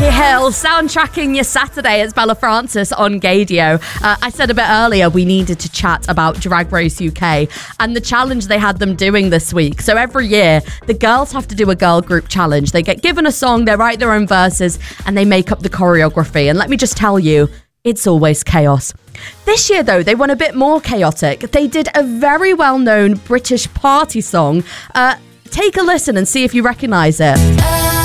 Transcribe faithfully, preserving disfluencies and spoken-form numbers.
Becky Hill, soundtracking your Saturday. It's Bella Francis on Gaydio. Uh, I said a bit earlier we needed to chat about Drag Race U K and the challenge they had them doing this week. So every year, the girls have to do a girl group challenge. They get given a song, they write their own verses, and they make up the choreography. And let me just tell you, it's always chaos. This year, though, they went a bit more chaotic. They did a very well-known British party song. Uh, take a listen and see if you recognise it.